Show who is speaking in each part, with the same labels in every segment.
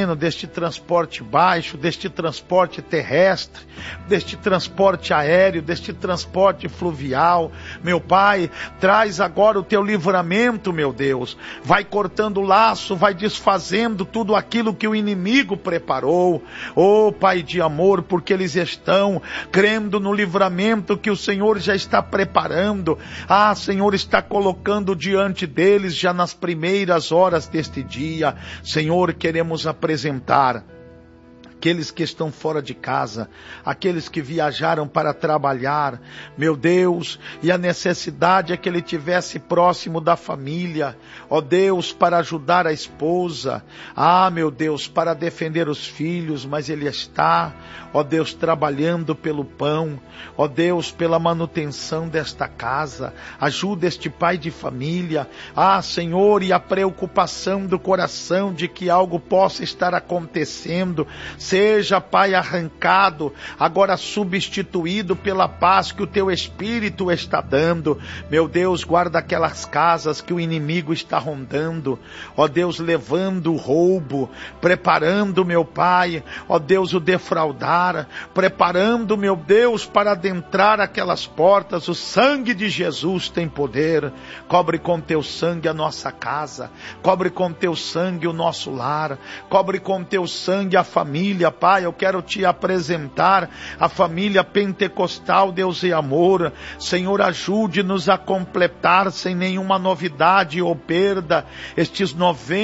Speaker 1: terreno, deste transporte baixo, deste transporte terrestre, deste transporte aéreo, deste transporte fluvial. Meu Pai, traz agora o teu livramento, meu Deus. Vai cortando o laço, vai desfazendo tudo aquilo que o inimigo preparou. Oh, Pai de amor, porque eles estão crendo no livramento que o Senhor já está preparando. Ah, Senhor, está colocando diante deles já nas primeiras horas deste dia. Senhor, queremos apresentar aqueles que estão fora de casa, aqueles que viajaram para trabalhar, meu Deus, e a necessidade é que ele tivesse próximo da família, ó Deus, para ajudar a esposa, meu Deus, para defender os filhos, mas ele está, ó Deus, trabalhando pelo pão, ó Deus, pela manutenção desta casa. Ajuda este pai de família, Senhor, e a preocupação do coração de que algo possa estar acontecendo, seja, Pai, arrancado, agora substituído pela paz que o teu Espírito está dando. Meu Deus, guarda aquelas casas que o inimigo está rondando, ó Deus, levando o roubo, preparando, meu Pai, ó Deus, o defraudar, preparando, meu Deus, para adentrar aquelas portas. O sangue de Jesus tem poder. Cobre com teu sangue a nossa casa, cobre com teu sangue o nosso lar, cobre com teu sangue a família. Pai, eu quero te apresentar a família pentecostal, Deus e amor. Senhor, ajude-nos a completar sem nenhuma novidade ou perda estes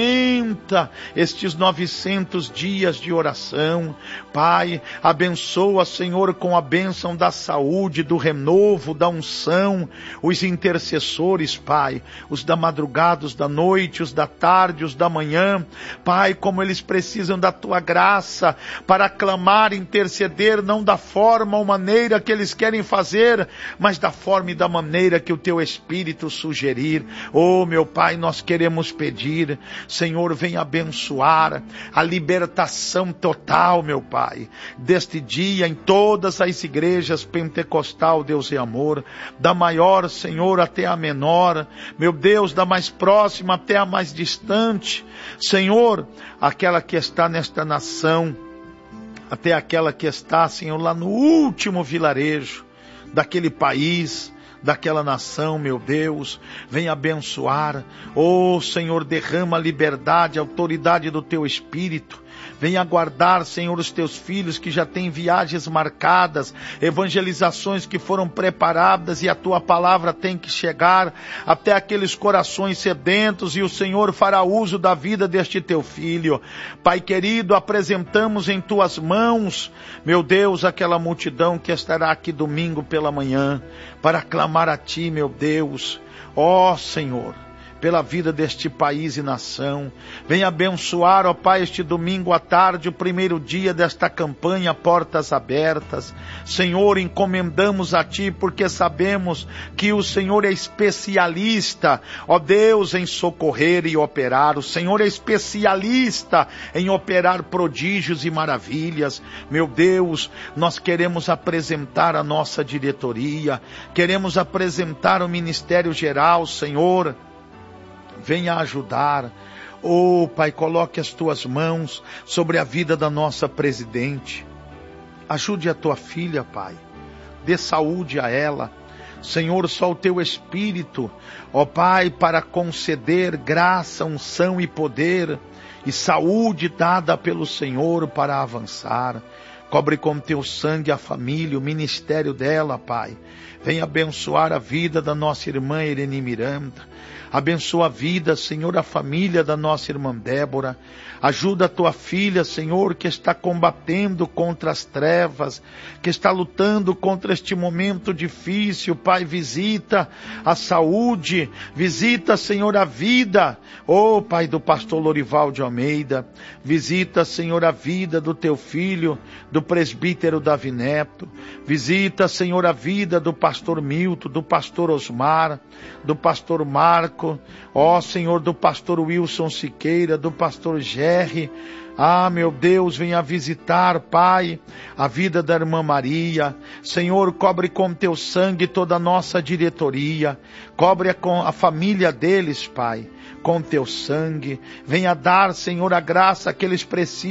Speaker 1: 900 dias de oração. Pai, abençoa, Senhor, com a bênção da saúde, do renovo, da unção, os intercessores, Pai, os da madrugada, os da noite, os da tarde, os da manhã. Pai, como eles precisam da tua graça para clamar, interceder, não da forma ou maneira que eles querem fazer, mas da forma e da maneira que o teu Espírito sugerir. Oh, meu Pai, nós queremos pedir, Senhor, vem abençoar a libertação total, meu Pai, deste dia em todas as igrejas pentecostal, Deus e amor, da maior, Senhor, até a menor, meu Deus, da mais próxima até a mais distante, Senhor, aquela que está nesta nação, até aquela que está, Senhor, lá no último vilarejo daquele país, daquela nação, meu Deus, vem abençoar. Oh, Senhor, derrama a liberdade, a autoridade do teu Espírito. Vem aguardar, Senhor, os teus filhos que já têm viagens marcadas, evangelizações que foram preparadas, e a tua palavra tem que chegar até aqueles corações sedentos, e o Senhor fará uso da vida deste teu filho. Pai querido, apresentamos em tuas mãos, meu Deus, aquela multidão que estará aqui domingo pela manhã, para clamar a ti, meu Deus. Ó Senhor, pela vida deste país e nação. Vem abençoar, ó Pai, este domingo à tarde, o primeiro dia desta campanha Portas Abertas. Senhor, encomendamos a Ti, porque sabemos que o Senhor é especialista, ó Deus, em socorrer e operar. O Senhor é especialista em operar prodígios e maravilhas. Meu Deus, nós queremos apresentar a nossa diretoria, queremos apresentar o Ministério Geral, Senhor. Venha ajudar. Oh, Pai, coloque as tuas mãos sobre a vida da nossa presidente. Ajude a tua filha, Pai. Dê saúde a ela. Senhor, só o teu Espírito, ó Pai, para conceder graça, unção e poder e saúde dada pelo Senhor para avançar. Cobre com teu sangue a família, o ministério dela, Pai. Venha abençoar a vida da nossa irmã Irene Miranda. Abençoa a vida, Senhor, a família da nossa irmã Débora. Ajuda a tua filha, Senhor, que está combatendo contra as trevas, que está lutando contra este momento difícil. Pai, visita a saúde, visita, Senhor, a vida. Oh, Pai, do pastor Lorival de Almeida. Visita, Senhor, a vida do teu filho, do presbítero Davi Neto. Visita, Senhor, a vida do pastor Milton, do pastor Osmar, do pastor Marco. Ó Senhor, do pastor Wilson Siqueira, do pastor Gerry. Meu Deus, venha visitar, Pai, a vida da irmã Maria. Senhor, cobre com teu sangue toda a nossa diretoria. Cobre com a família deles, Pai, com teu sangue. Venha dar, Senhor, a graça que eles precisam